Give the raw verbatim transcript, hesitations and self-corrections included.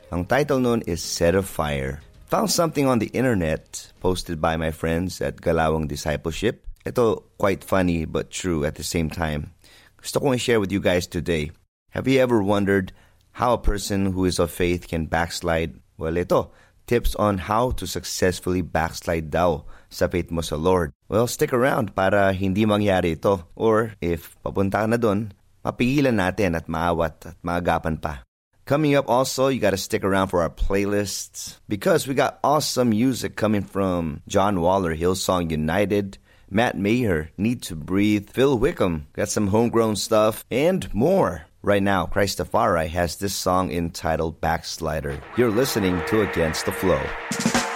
Ang title nun is Set of Fire. Found something on the internet posted by my friends at Galawang Discipleship. Ito quite funny but true at the same time. Gusto kong i-share with you guys today. Have you ever wondered how a person who is of faith can backslide? Well, ito, tips on how to successfully backslide daw sa faith mo sa Lord. Well, stick around para hindi mangyari ito. Or if papunta ka na dun, mapigilan natin at maawat at maagapan pa. Coming up also, you got to stick around for our playlists because we got awesome music coming from John Waller, Hillsong United, Matt Maher, Need to Breathe, Phil Wickham, got some homegrown stuff, and more. Right now, Christafari has this song entitled Backslider. You're listening to Against the Flow.